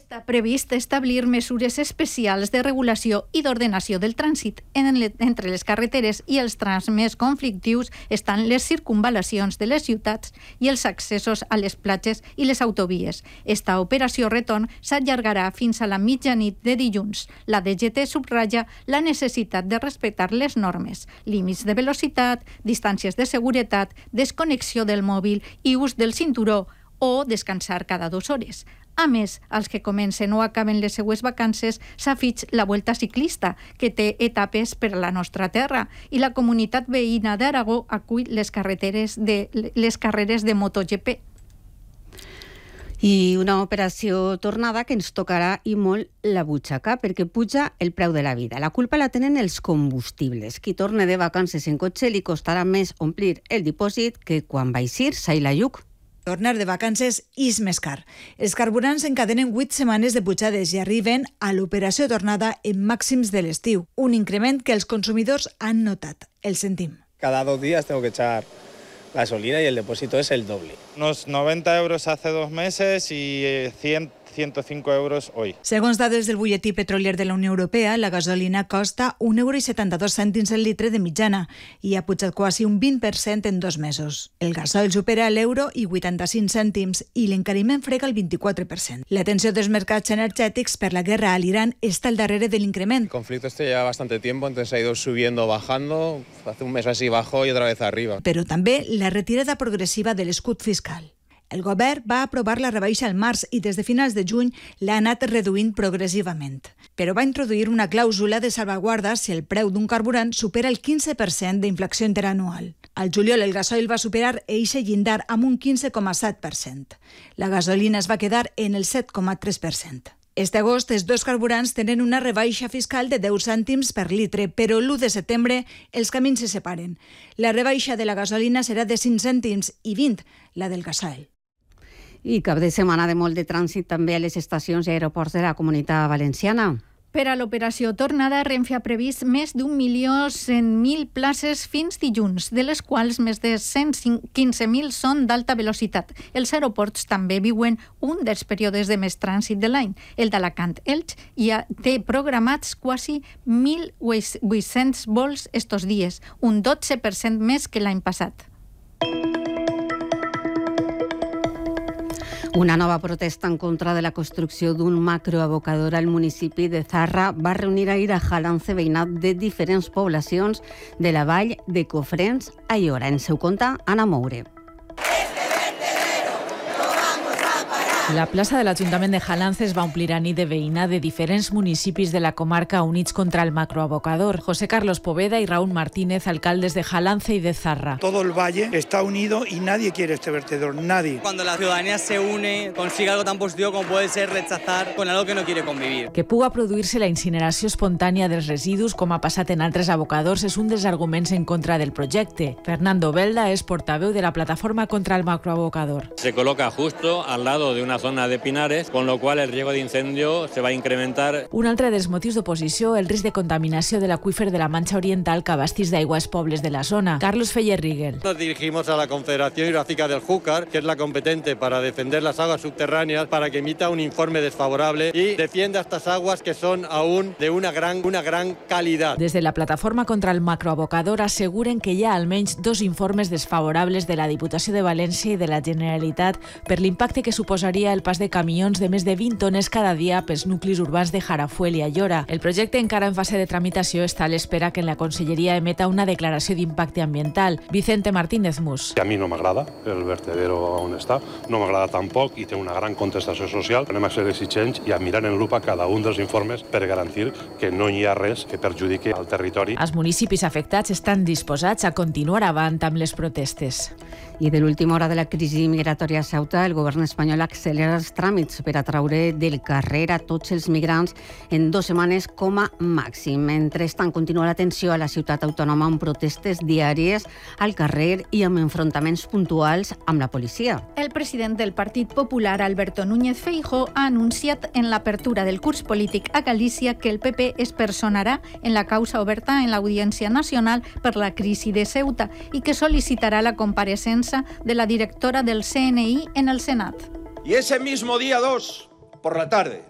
Està previst establir mesures especials de regulació i d'ordenació del trànsit. Entre les carreteres i els trams més conflictius estan les circunvalacions de les ciutats i els accessos a les platges i les autovies. Esta operació retorn s'allargarà fins a la mitjanit de dilluns. La DGT subratlla la necessitat de respectar les normes, límits de velocitat, distàncies de seguretat, desconnexió del mòbil i ús del cinturó o descansar cada 2 hores. A més, als que comencen o acaben les seues vacances s'afig la Vuelta Ciclista, que té etapes per a la nostra terra, i la comunitat veïna d'Aragó acull les carreres de MotoGP. I una operació tornada que ens tocarà i molt la butxaca, perquè puja el preu de la vida. La culpa la tenen els combustibles. Qui torne de vacances en cotxe li costarà més omplir el dipòsit que quan va eixir Saila Lluc. Tornar de vacances és més car. Els carburants encadenen 8 setmanes de pujades i arriben a l'operació tornada en màxims de l'estiu, un increment que els consumidors han notat. El sentim. Cada 2 días tengo que echar gasolina y el depósito es el doble. Unos 90 euros hace 2 meses y 105 euros hoy. Segons dades del butlletí petrolier de la Unió Europea, la gasolina costa 1,72 € el litre de mitjana i ha pujat quasi un 20% en 2 mesos. El gasoil supera l'euro i 85 cèntims i l'encariment frega el 24%. La tensió dels mercats energètics per la guerra a l'Iran està al darrere de l'increment. El conflicto lleva bastante tiempo, entonces ha ido subiendo, bajando, hace un mes así bajó y otra vez arriba. Però també la retirada progressiva de l'escut fiscal. El govern va aprovar la rebaixa al març i des de finals de juny l'ha anat reduint progressivament. Però va introduir una clàusula de salvaguarda si el preu d'un carburant supera el 15% d'inflació interanual. Al juliol el gasoil va superar eixe llindar amb un 15,7%. La gasolina es va quedar en el 7,3%. Este agost, els 2 carburants tenen una rebaixa fiscal de 10 cèntims per litre, però l'1 de setembre els camins se separen. La rebaixa de la gasolina serà de 5 cèntims i 20, la del gasoil. I cap de setmana de molt de trànsit també a les estacions i aeroports de la Comunitat Valenciana. Per a l'operació tornada, Renfe ha previst més d'1.100.000 places fins dilluns, de les quals més de 115.000 són d'alta velocitat. Els aeroports també viuen un dels períodes de més trànsit de l'any. El d'Alacant-Elx ja té programats quasi 1.800 vols estos dies, un 12% més que l'any passat. Una nova protesta en contra de la construcció d'un macroabocador al municipi de Zarra va reunir ahir a Jalance veïnat de diferents poblacions de la vall de Cofrents a Aiora. En seu compte, Anna Moure. La plaça de l'Ajuntament de Jalance es va omplir a nit de veïna de diferents municipis de la comarca units contra el macroabocador. José Carlos Poveda y Raúl Martínez, alcaldes de Jalance y de Zarra. Todo el valle está unido y nadie quiere este vertedor, nadie. Cuando la ciudadanía se une, consigue algo tan positivo como puede ser rechazar con algo que no quiere convivir. Que puga produir-se la incineració espontània dels residus, com ha passat en altres abocadors, és un dels arguments en contra del projecte. Fernando Belda és portaveu de la plataforma contra el macroabocador. Se coloca justo al lado de una zona de pinares, con lo cual el riesgo de incendio se va a incrementar. Un altre dels motius d'oposició, el risc de contaminació de l'aqüífer de la Mancha Oriental que abastís d'aigua als pobles de la zona. Carlos Feller-Rigel. Nos dirigimos a la Confederación Hidrográfica del Júcar, que es la competente para defender las aguas subterráneas, para que emita un informe desfavorable y defienda estas aguas que son aún de una gran calidad. Des de la plataforma contra el macroabocador asseguren que hi ha almenys 2 informes desfavorables de la Diputació de València i de la Generalitat per l'impacte que suposaria el pas de camions de més de 20 tones cada dia pels nuclis urbans de Jarafuel i Aiora. El projecte encara en fase de tramitació està a l'espera que la Conselleria emeta una declaració d'impacte ambiental. Vicente Martínez Mus. A mi no m'agrada el vertedero on està, no m'agrada tampoc i té una gran contestació social. Anem a ser exigents i a mirar en lupa cada un dels informes per garantir que no hi ha res que perjudiqui al territori. Els municipis afectats estan disposats a continuar avant amb les protestes. I de l'última hora de la crisi migratòria a Ceuta, el govern espanyol accelera els tràmits per a traure del carrer a tots els migrants en 2 setmanes com a màxim. Mentrestant, continua la tensió a la ciutat autònoma amb protestes diàries al carrer i amb enfrontaments puntuals amb la policia. El president del Partit Popular, Alberto Núñez Feijóo, ha anunciat en l'apertura del curs polític a Galícia que el PP es personarà en la causa oberta en l'Audiència Nacional per la crisi de Ceuta i que sol·licitarà la compareixença de la directora del CNI en el Senat. Y ese mismo día 2, por la tarde,